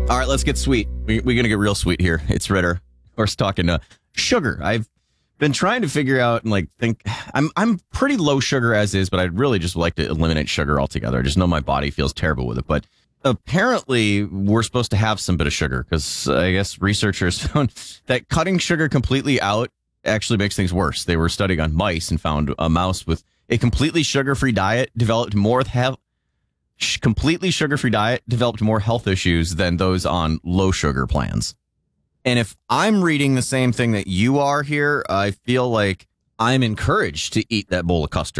All right, let's get sweet. We're going to get real sweet here. It's Ritter. Of course, talking sugar. I've been trying to figure out and think I'm pretty low sugar as is, but I'd really just like to eliminate sugar altogether. I just know my body feels terrible with it. But apparently we're supposed to have some bit of sugar because I guess researchers found that cutting sugar completely out actually makes things worse. They were studying on mice and found a mouse with a completely sugar-free diet developed more health issues than those on low sugar plans. And if I'm reading the same thing that you are here, I feel like I'm encouraged to eat that bowl of custard.